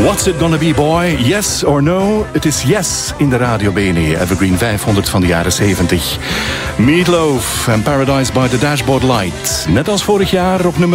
What's it gonna be, boy? Yes or no? Het is yes in de Radio Bene Evergreen 500 van de jaren 70. Meatloaf en Paradise by the Dashboard Light. Net als vorig jaar op nummer